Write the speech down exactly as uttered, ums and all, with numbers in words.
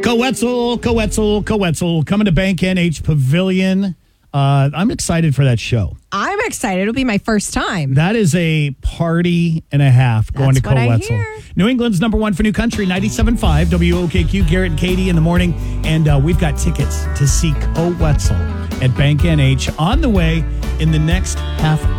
Coetzel, Coetzel, Coetzel, coming to Bank N H Pavilion. Uh, I'm excited for that show. I'm excited. It'll be my first time. That is a party and a half going That's to what I Coetzel. hear. New England's number one for new country, ninety-seven point five W O K Q, Garrett and Katie in the morning. And uh, we've got tickets to see Coetzel at Bank N H on the way in the next half